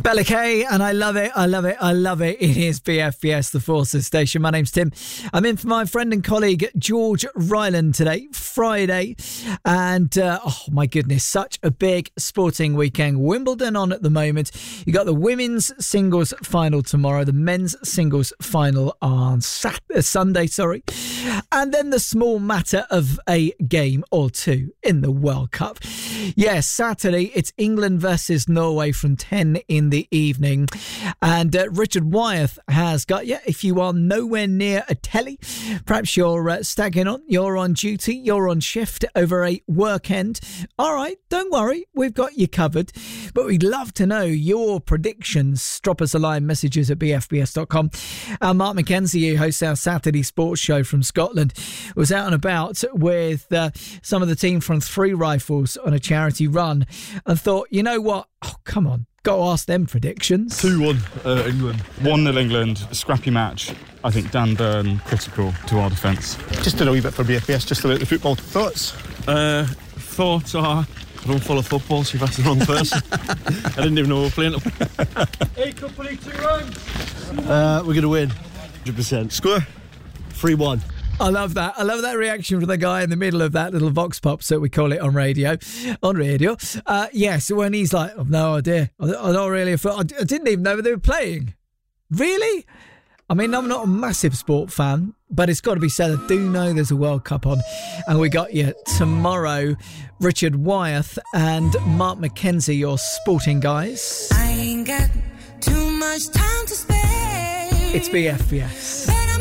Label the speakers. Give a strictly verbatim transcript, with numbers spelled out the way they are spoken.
Speaker 1: Bella K, and I love it, I love it, I love it. It is B F B S, the Forces Station. My name's Tim. I'm in for my friend and colleague George Ryland today, Friday. And, uh, oh my goodness, such a big sporting weekend. Wimbledon on at the moment. You got the women's singles final tomorrow, the men's singles final on Saturday, Sunday, sorry. And then the small matter of a game or two in the World Cup. Yes, Saturday, it's England versus Norway from ten in the evening. And uh, Richard Wyeth has got you. If you are nowhere near a telly, perhaps you're uh, staggering on, you're on duty, you're on shift over a weekend. All right, don't worry, we've got you covered. But we'd love to know your predictions. Drop us a line, messages at b f b s dot com. Uh, Mark McKenzie, who hosts our Saturday sports show from Scotland, was out and about with uh, some of the team from Three Rifles on a charity run and thought, you know what? Oh, come on. Go ask them predictions.
Speaker 2: two one uh, England.
Speaker 3: one nil England. Scrappy match. I think Dan Burn critical to our defence.
Speaker 2: Just did a wee bit for B F B S, just about the football. Thoughts?
Speaker 3: Uh, thoughts are... I don't follow football, so you've asked the wrong person. I didn't even know we were playing.
Speaker 2: Hey, company, two runs. Uh, we're going to win. one hundred percent. Score? three one.
Speaker 1: I love that. I love that reaction from the guy in the middle of that little vox pop, so we call it on radio. On radio. Uh, yes, when he's like, I've no idea. I, I don't really... I didn't even know they were playing. Really? I mean, I'm not a massive sport fan, but it's got to be said, I do know there's a World Cup on. And we got you tomorrow, Richard Wyeth and Mark McKenzie, your sporting guys.
Speaker 4: I ain't got too much time to spare.
Speaker 1: It's B F B S.